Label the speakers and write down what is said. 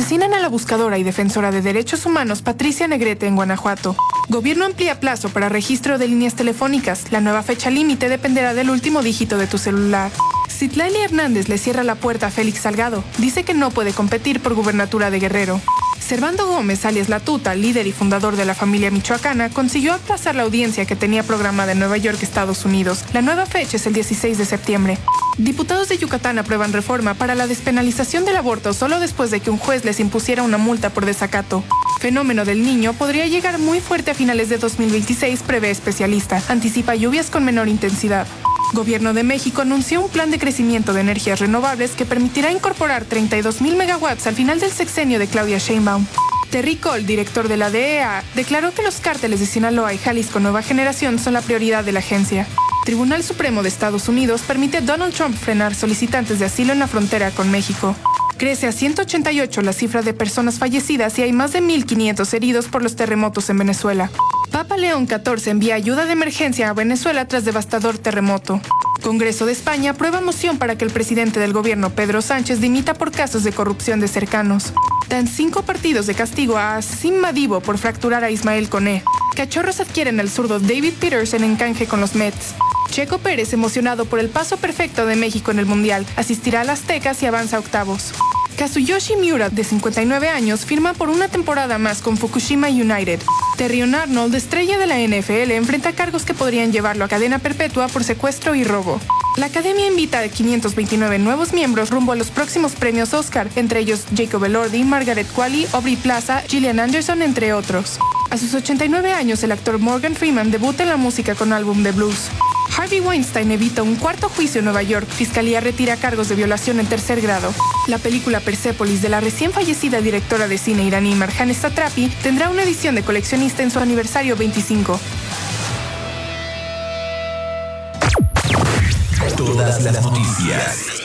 Speaker 1: Asesinan a la buscadora y defensora de derechos humanos Patricia Negrete en Guanajuato. Gobierno amplía plazo para registro de líneas telefónicas. La nueva fecha límite dependerá del último dígito de tu celular. Citlali Hernández le cierra la puerta a Félix Salgado. Dice que no puede competir por gubernatura de Guerrero. Servando Gómez, alias La Tuta, líder y fundador de la familia michoacana, consiguió aplazar la audiencia que tenía programada en Nueva York, Estados Unidos. La nueva fecha es el 16 de septiembre. Diputados de Yucatán aprueban reforma para la despenalización del aborto solo después de que un juez les impusiera una multa por desacato. Fenómeno del Niño podría llegar muy fuerte a finales de 2026, prevé especialista. Anticipa lluvias con menor intensidad. Gobierno de México anunció un plan de crecimiento de energías renovables que permitirá incorporar 32,000 megawatts al final del sexenio de Claudia Sheinbaum. Terry Cole, director de la DEA, declaró que los cárteles de Sinaloa y Jalisco Nueva Generación son la prioridad de la agencia. Tribunal Supremo de Estados Unidos permite a Donald Trump frenar solicitantes de asilo en la frontera con México. Crece a 188 la cifra de personas fallecidas y hay más de 1,500 heridos por los terremotos en Venezuela. Papa León XIV envía ayuda de emergencia a Venezuela tras devastador terremoto. Congreso de España aprueba moción para que el presidente del gobierno, Pedro Sánchez, dimita por casos de corrupción de cercanos. Dan 5 partidos de castigo a Asim Madibo por fracturar a Ismael Koné. Cachorros adquieren al zurdo David Peterson en canje con los Mets. Checo Pérez, emocionado por el paso perfecto de México en el Mundial, asistirá a las Aztecas y avanza a octavos. Kazuyoshi Miura, de 59 años, firma por una temporada más con Fukushima United. Terrion Arnold, estrella de la NFL, enfrenta cargos que podrían llevarlo a cadena perpetua por secuestro y robo. La Academia invita a 529 nuevos miembros rumbo a los próximos premios Oscar, entre ellos Jacob Elordi, Margaret Qualley, Aubrey Plaza, Gillian Anderson, entre otros. A sus 89 años, el actor Morgan Freeman debuta en la música con álbum de blues. Harvey Weinstein evita un cuarto juicio en Nueva York. Fiscalía retira cargos de violación en tercer grado. La película Persepolis de la recién fallecida directora de cine iraní Marjane Satrapi tendrá una edición de coleccionista en su aniversario 25.
Speaker 2: Todas las noticias.